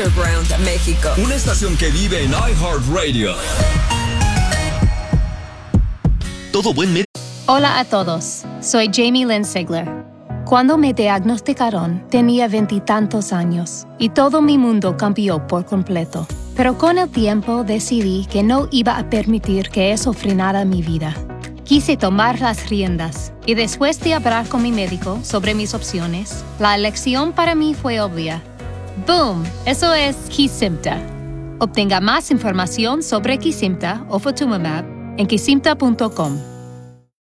Underground, México. Una estación que vive en iHeartRadio. Todo buen médico. Hola a todos, soy Jamie Lynn Sigler. Cuando me diagnosticaron, tenía 20 y tantos años y todo mi mundo cambió por completo. Pero con el tiempo decidí que no iba a permitir que eso frenara mi vida. Quise tomar las riendas y después de hablar con mi médico sobre mis opciones, la elección para mí fue obvia. ¡Boom! Eso es Kesimpta. Obtenga más información sobre Kesimpta o Ofatumumab en kesimpta.com.